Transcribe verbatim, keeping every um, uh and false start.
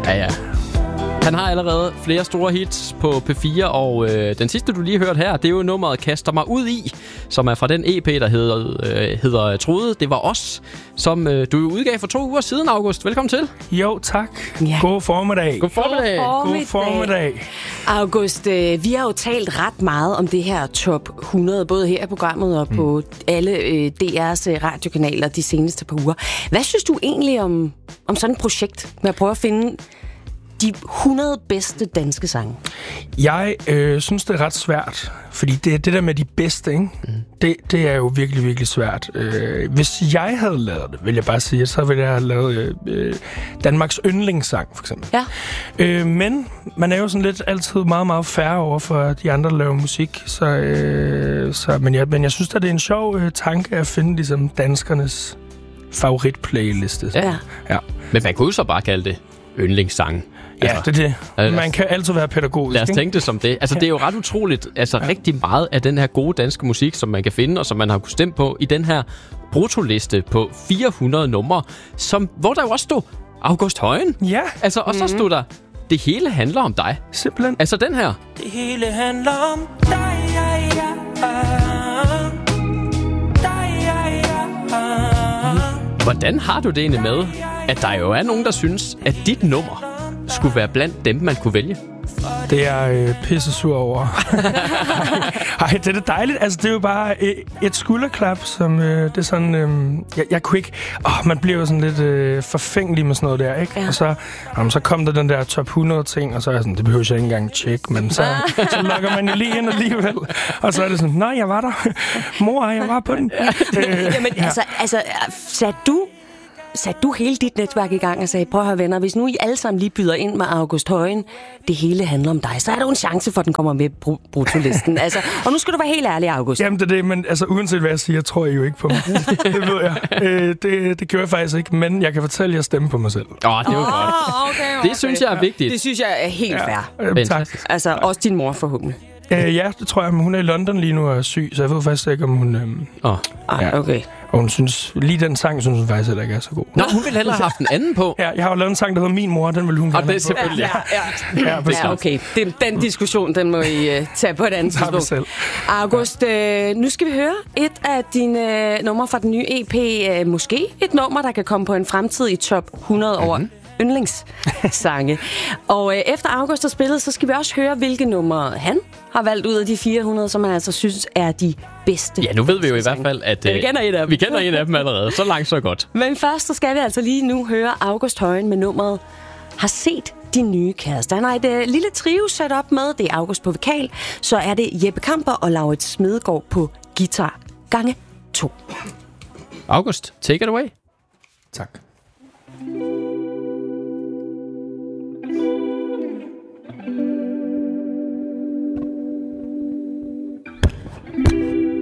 Ja, ja. Han har allerede flere store hits på P fire, og øh, den sidste, du lige hørte her, det er jo nummeret Kaster mig ud i, som er fra den E P, der hedder, øh, hedder Trude. Det var os, som øh, du udgav for to uger siden, August. Velkommen til. Jo, tak. Ja. God formiddag. God formiddag. God formiddag. God formiddag. August, øh, vi har jo talt ret meget om det her top hundrede, både her i programmet og mm. på alle øh, D R's øh, radiokanaler de seneste par uger. Hvad synes du egentlig om, om sådan et projekt med at prøve at finde de hundrede bedste danske sange? Jeg øh, synes, det er ret svært, fordi det, det der med de bedste, ikke? Mm. Det, det er jo virkelig, virkelig svært. Øh, hvis jeg havde lavet det, vil jeg bare sige, så ville jeg have lavet øh, Danmarks yndlingssang, for eksempel. Ja. Øh, men man er jo sådan lidt altid meget, meget færre over for de andre, der laver musik. Så, øh, så, men, jeg, men jeg synes, at det er en sjov øh, tanke at finde ligesom danskernes favoritplayliste. Ja. Ja. Men man kunne jo så bare kalde det yndlingssang. Ja, Altså, det er det. altså, Man kan altid være pædagogisk. Lad os ikke? tænke det som det. Altså, det er jo ret utroligt. Altså, ja. rigtig meget af den her gode danske musik, som man kan finde, og som man har kunnet stemme på i den her brutoliste på fire hundrede numre, som, hvor der jo også stod August Højen. Ja. Altså, og så stod der, det hele handler om dig. Simpelthen. Altså, den her. Det hele handler om dig, ja, ja, dig, ja, ja. Hvordan har du det egentlig med, at der jo er nogen, der synes, at dit nummer skulle være blandt dem, man kunne vælge? Det er øh, pisse sur over. Ej, det er da dejligt. Altså, det er jo bare øh, et skulderklap, som øh, det er sådan... Øh, jeg, jeg kunne ikke... Åh, man bliver jo sådan lidt øh, forfængelig med sådan noget der, ikke? Ja. Og så, jamen, så kom der den der top hundrede ting, og så er jeg sådan, det behøver jeg ikke engang tjekke, men så, så logger man jo lige ind alligevel. Og så er det sådan, nej, jeg var der. Mor, jeg var på den. Øh, Jamen, ja. altså, altså, satte du... Satte du hele dit netværk i gang og sagde, prøv at høre venner, hvis nu I alle sammen lige byder ind med August Højen, det hele handler om dig, så er der jo en chance for, at den kommer med på brutolisten. Altså, og nu skal du være helt ærlig, August. Jamen, det er det, men altså, uanset hvad jeg siger, tror jeg jo ikke på mig. Det ved jeg. Øh, det, det gjorde jeg faktisk ikke, men jeg kan fortælle, at jeg stemmer på mig selv. Åh, oh, det var oh, godt. Okay, okay. Det synes jeg er vigtigt. Det synes jeg er helt ja. fair. Øh, tak. Altså, også din mor forhåbentlig. Øh, ja, det tror jeg, men hun er i London lige nu og er syg, så jeg ved faktisk ikke, om hun... Øh, oh. ja. Okay. Og hun synes, lige den sang, synes hun faktisk heller ikke er så god. Nå, hun ville hellere have haft en anden på. Ja, jeg har jo lavet en sang, der hedder Min Mor, den vil hun gerne have. Og det er selvfølgelig. Ja, ja. ja, ja okay. Den, den diskussion, den må I uh, tage på et andet tidspunkt. August, øh, nu skal vi høre et af dine øh, numre fra den nye E P. Øh, måske et nummer, der kan komme på en fremtidig top hundrede over mm-hmm. yndlingssange. Og øh, efter August har spillet, så skal vi også høre, hvilke numre han har valgt ud af de fire hundrede, som han altså synes er de bedste. Ja, nu ved vi jo i hvert fald, at ja, vi kender en af dem. Vi kender en af dem allerede. Så langt, så godt. Men først så skal vi altså lige nu høre August Højen med nummeret Har set din nye kæreste. Han har et uh, lille trio sat op med. Det er August på vokal. Så er det Jeppe Kamper og Laurits Smedegaard på guitar. Gange to. August, take it away. Tak.